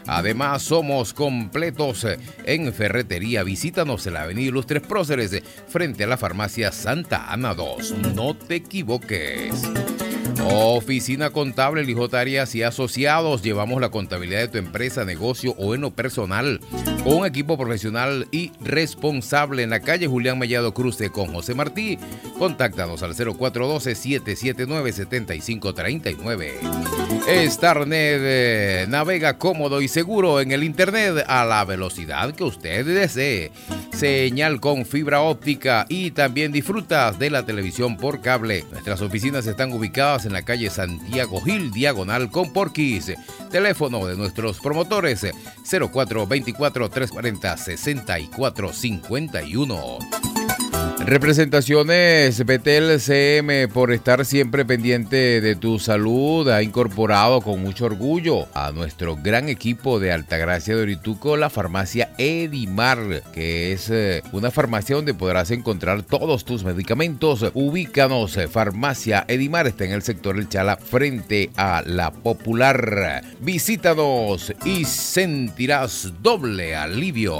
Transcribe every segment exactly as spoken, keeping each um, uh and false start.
Además, somos completos en ferretería. Visítanos en la avenida Ilustres Próceres, frente a la farmacia Santa Ana dos. No te equivoques. Oficina Contable, Lijot Arias y Asociados. Llevamos la contabilidad de tu empresa, negocio o en lo personal con un equipo profesional y responsable en la calle Julián Mellado Cruce con José Martí. Contáctanos al cero cuatro uno dos, siete siete nueve, siete cinco tres nueve. Starnet eh, navega cómodo y seguro en el internet a la velocidad que usted desee. Señal con fibra óptica y también disfrutas de la televisión por cable. Nuestras oficinas están ubicadas en la calle Santiago Gil, diagonal con Porquis. Teléfono de nuestros promotores cero cuatro veinticuatro, trescientos cuarenta, sesenta y cuatro cincuenta y uno. Representaciones Betel C M, por estar siempre pendiente de tu salud, ha incorporado con mucho orgullo a nuestro gran equipo de Altagracia de Orituco la farmacia Edimar, que es una farmacia donde podrás encontrar todos tus medicamentos. Ubícanos, farmacia Edimar está en el sector El Chala, frente a La Popular. Visítanos y sentirás doble alivio.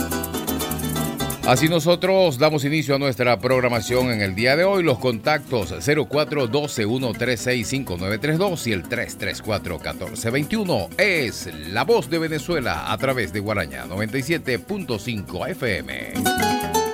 Así nosotros damos inicio a nuestra programación en el día de hoy. Los contactos cero cuatro uno dos, uno tres seis, cinco nueve tres dos y el tres tres cuatro, uno cuatro dos uno. Es La Voz de Venezuela a través de Guaraña noventa y siete punto cinco F M.